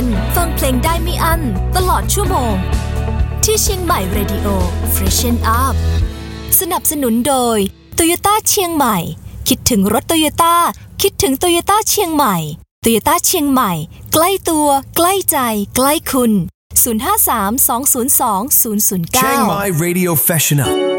วันฟังเพลงได้ไม่อั้นตลอดชั่วโมงที่เชียงใหม่ Radio Freshen Up สนับสนุนโดย Toyota เชียงใหม่คิดถึงรถ Toyota คิดถึง Toyota เชียงใหม่ Toyota เชียงใหม่ใกล้ตัวใกล้ใจใกล้คุณ053-202-009 Chiang Mai Radio Freshen Up